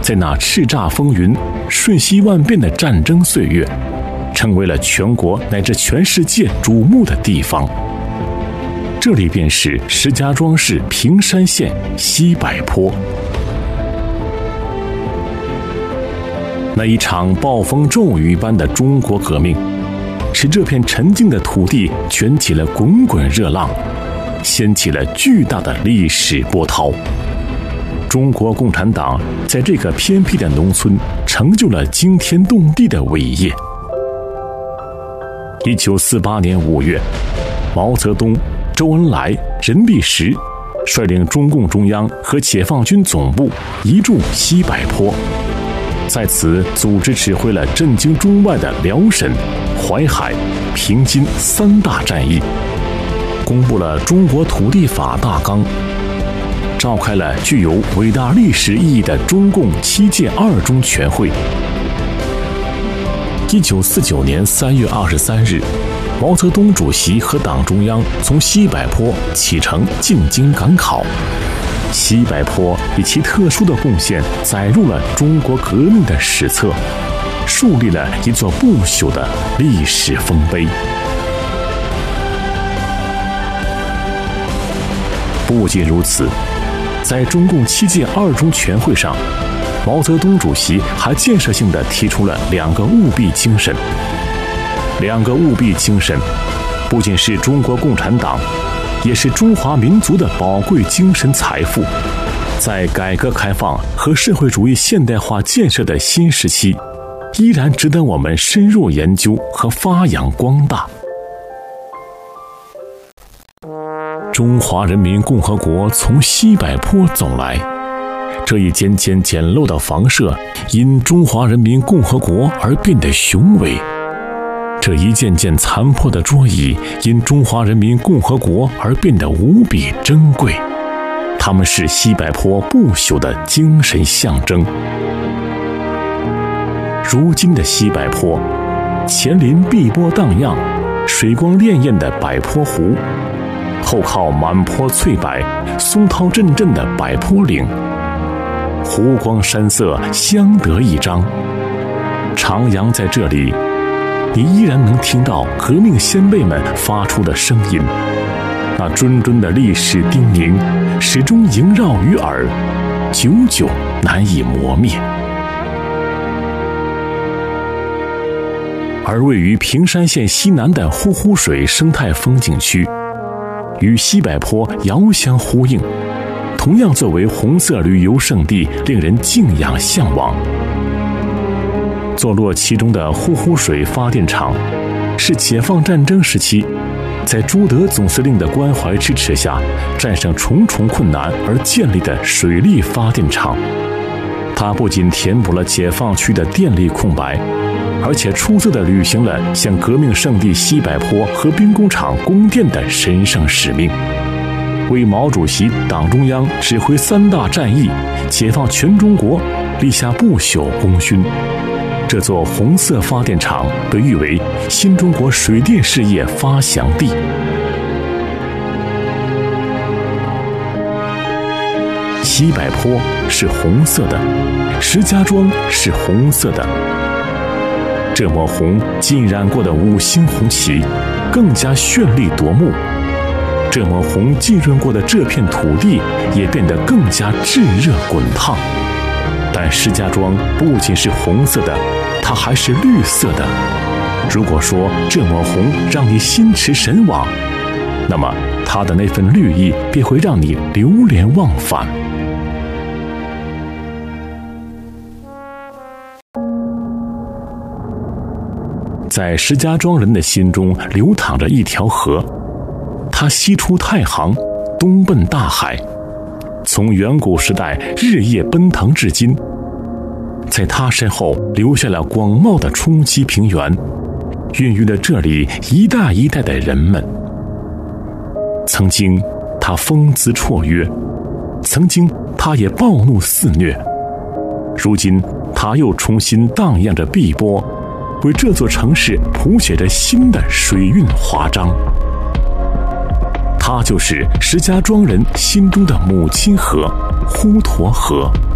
在那叱咤风云、瞬息万变的战争岁月，成为了全国乃至全世界瞩目的地方。这里便是石家庄市平山县西柏坡。那一场暴风骤雨般的中国革命，使这片沉静的土地卷起了滚滚热浪，掀起了巨大的历史波涛。中国共产党在这个偏僻的农村成就了惊天动地的伟业。1948年5月，毛泽东、周恩来、任弼时率领中共中央和解放军总部移驻西柏坡，在此组织指挥了震惊中外的辽沈、淮海、平津3大战役，公布了中国土地法大纲，召开了具有伟大历史意义的中共7届2中全会。1949年3月23日，毛泽东主席和党中央从西柏坡启程进京赶考。西柏坡以其特殊的贡献载入了中国革命的史册，树立了一座不朽的历史丰碑。不仅如此，在中共7届2中全会上，毛泽东主席还建设性地提出了2个务必精神。2个务必精神不仅是中国共产党，也是中华民族的宝贵精神财富，在改革开放和社会主义现代化建设的新时期，依然值得我们深入研究和发扬光大。中华人民共和国从西柏坡走来，这一间间简陋的房舍因中华人民共和国而变得雄伟，这一件件残破的桌椅因中华人民共和国而变得无比珍贵，它们是西柏坡不朽的精神象征。如今的西柏坡，前临碧波荡漾、水光潋滟的柏坡湖，后靠满坡翠柏、松涛阵阵的柏坡岭，湖光山色相得益彰。徜徉在这里，你依然能听到革命先辈们发出的声音，那谆谆的历史叮咛始终萦绕于耳，久久难以磨灭。而位于平山县西南的呼呼水生态风景区，与西柏坡遥相呼应，同样作为红色旅游胜地，令人敬仰向往。坐落其中的呼呼水发电厂，是解放战争时期在朱德总司令的关怀支持下，战胜重重困难而建立的水力发电厂。它不仅填补了解放区的电力空白，而且出色地履行了向革命圣地西柏坡和兵工厂供电的神圣使命，为毛主席、党中央指挥3大战役、解放全中国立下不朽功勋。这座红色发电厂被誉为新中国水电事业发祥地。西柏坡是红色的，石家庄是红色的。这抹红浸染过的5星红旗更加绚丽夺目，这抹红浸润过的这片土地也变得更加炙热滚烫。但石家庄不仅是红色的，它还是绿色的。如果说这抹红让你心驰神往，那么它的那份绿意便会让你流连忘返。在石家庄人的心中流淌着一条河，它西出太行，东奔大海，从远古时代日夜奔腾至今，在它身后留下了广袤的冲积平原，孕育了这里一代一代的人们。曾经它风姿绰约，曾经它也暴怒肆虐，如今它又重新荡漾着碧波，为这座城市谱写着新的水韵华章。它就是石家庄人心中的母亲河——滹沱河。